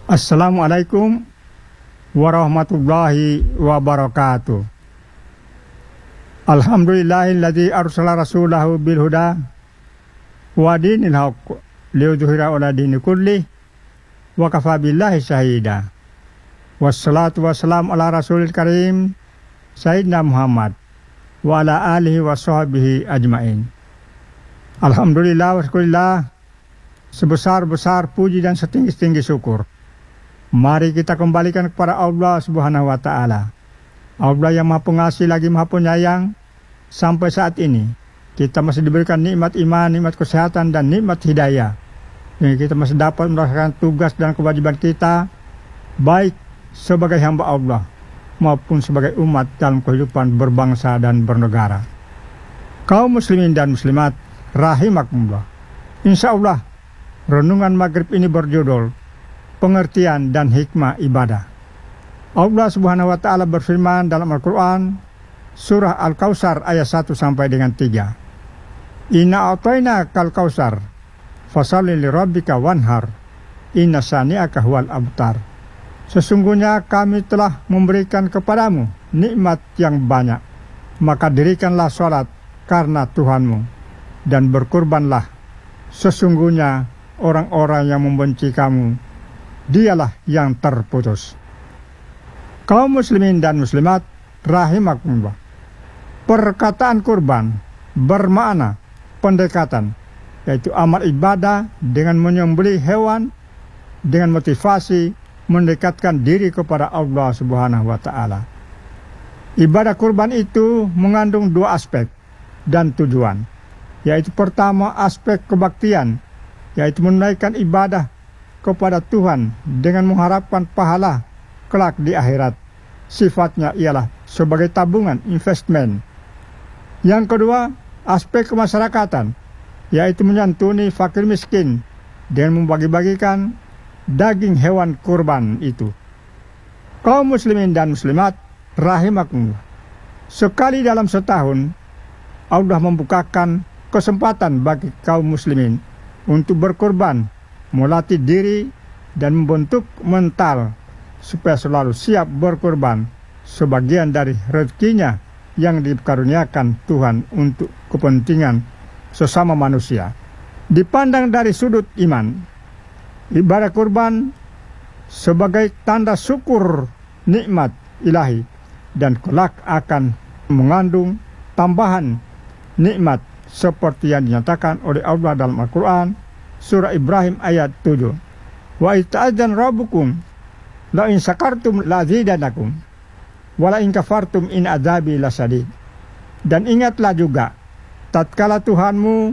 Assalamualaikum warahmatullahi wabarakatuh. Alhamdulillahilladzi arsala rasulahu bil huda wa dinil haqq liyudhhira 'ala dini kulli wa kafa billahi syahida. Wassalatu wassalamu ala rasulil karim Sayyidina Muhammad wa ala alihi wa sahbihi ajmain. Alhamdulillah wa syukurillah, sebesar-besar puji dan setinggi-tinggi syukur mari kita kembalikan kepada Allah Subhanahu wa Ta'ala. Allah yang Maha Pengasih lagi Maha Penyayang. Sampai saat ini kita masih diberikan nikmat iman, nikmat kesehatan, dan nikmat hidayah. Yang kita masih dapat melaksanakan tugas dan kewajiban kita, baik sebagai hamba Allah maupun sebagai umat dalam kehidupan berbangsa dan bernegara. Kaum muslimin dan muslimat rahimakumullah. Insya Allah renungan maghrib ini berjudul pengertian dan hikmah ibadah. Allah Subhanahu wa Ta'ala berfirman dalam Al-Quran, surah Al-Kautsar ayat 1 sampai dengan 3. Inna a'tayna kal kautsar fasalli li rabbika wanhar inna sani'aka huwal abtar. Sesungguhnya kami telah memberikan kepadamu nikmat yang banyak, maka dirikanlah salat karena Tuhanmu dan berkurbanlah. Sesungguhnya orang-orang yang membenci kamu, dialah yang terputus. Kaum muslimin dan muslimat rahimakumullah. Perkataan kurban bermakna pendekatan, yaitu amal ibadah dengan menyembelih hewan dengan motivasi mendekatkan diri kepada Allah Subhanahu wa Ta'ala. Ibadah kurban itu mengandung dua aspek dan tujuan, yaitu pertama aspek kebaktian, yaitu menunaikan ibadah kepada Tuhan dengan mengharapkan pahala kelak di akhirat. Sifatnya ialah sebagai tabungan, investment. Yang kedua, aspek kemasyarakatan, yaitu menyantuni fakir miskin dengan membagi-bagikan daging hewan kurban itu. Kaum muslimin dan muslimat rahimakumullah. Sekali dalam setahun Allah membukakan kesempatan bagi kaum muslimin untuk berkurban, melatih diri dan membentuk mental supaya selalu siap berkorban sebagian dari rezekinya yang dikaruniakan Tuhan untuk kepentingan sesama manusia. Dipandang dari sudut iman, ibadah kurban sebagai tanda syukur nikmat ilahi dan kelak akan mengandung tambahan nikmat seperti yang dinyatakan oleh Allah dalam Al-Quran surah Ibrahim ayat 7. Wa ita'adzan rabbukum la in syakartum la zidanakum wa la in kafartum in adzabi lasadid. Dan ingatlah juga tatkala Tuhanmu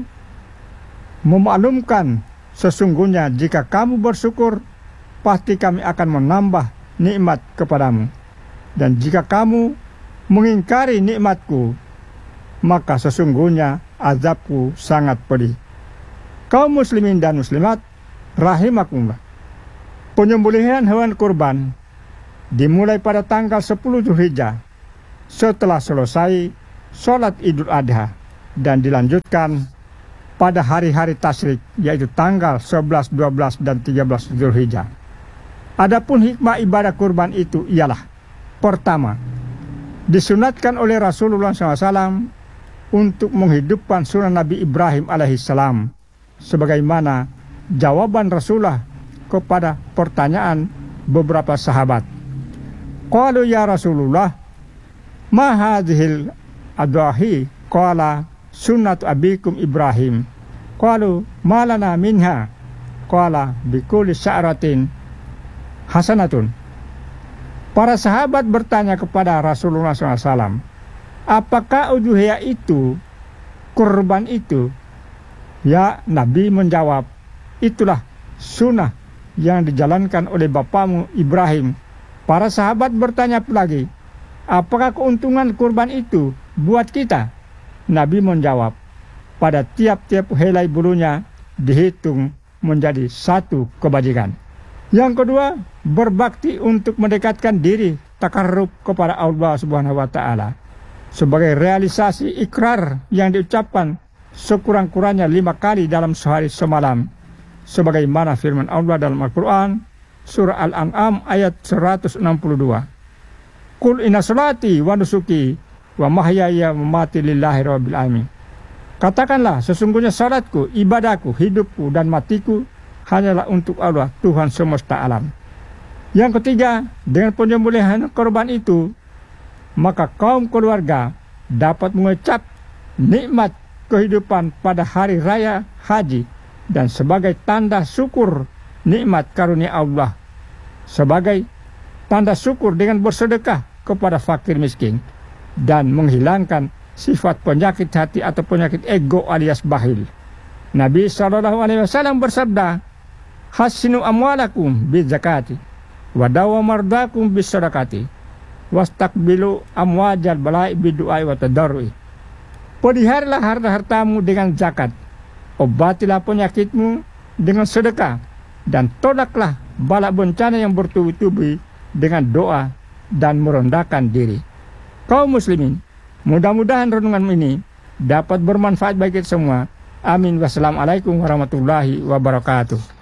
memaklumkan, sesungguhnya jika kamu bersyukur pasti kami akan menambah nikmat kepadamu, dan jika kamu mengingkari nikmatku maka sesungguhnya azabku sangat pedih. Kaum muslimin dan muslimat rahimakumullah. Penyembelihan hewan kurban dimulai pada tanggal 10 Dzulhijjah setelah selesai sholat Idul Adha dan dilanjutkan pada hari-hari tasyrik, yaitu tanggal 11, 12, dan 13 Dzulhijjah. Adapun hikmah ibadah kurban itu ialah, pertama, disunatkan oleh Rasulullah SAW untuk menghidupkan sunnah Nabi Ibrahim alaihissalam, sebagaimana jawaban Rasulullah kepada pertanyaan beberapa sahabat. Qalu ya Rasulullah, ma hadhil adahi? Qala sunnatu abikum Ibrahim. Qalu ma lana minha? Qala bikulli sya'ratin hasanatun. Para sahabat bertanya kepada Rasulullah SAW, apakah udhiyah itu, kurban itu? Ya, Nabi menjawab, itulah sunnah yang dijalankan oleh bapamu Ibrahim. Para sahabat bertanya lagi, apakah keuntungan kurban itu buat kita? Nabi menjawab, pada tiap-tiap helai bulunya dihitung menjadi satu kebajikan. Yang kedua, berbakti untuk mendekatkan diri takarrub kepada Allah Subhanahu wa Ta'ala sebagai realisasi ikrar yang diucapkan sekurang-kurangnya 5 kali dalam sehari semalam, sebagaimana firman Allah dalam Al-Quran surah Al-An'am ayat 162. Qul inna salati wa nusuki wa mahyaya wa mamati lillahi rabbil alamin. Katakanlah, sesungguhnya salatku, ibadahku, hidupku dan matiku hanyalah untuk Allah, Tuhan semesta alam. Yang ketiga, dengan penyembelihan korban itu, maka kaum keluarga dapat mengucap nikmat kehidupan pada hari raya haji dan sebagai tanda syukur nikmat karunia Allah, sebagai tanda syukur dengan bersedekah kepada fakir miskin dan menghilangkan sifat penyakit hati atau penyakit ego alias bakhil. Nabi SAW bersabda, hasinu amwalakum bizakati wadawa mardakum bisadaqati wastakbilu amwajal balai bidu'ai wa tadarrui. Peliharalah harta-hartamu dengan zakat, obatilah penyakitmu dengan sedekah, dan tolaklah bala bencana yang bertubi-tubi dengan doa dan merendahkan diri. Kaum muslimin, mudah-mudahan renungan ini dapat bermanfaat bagi kita semua. Amin. Wassalamualaikum warahmatullahi wabarakatuh.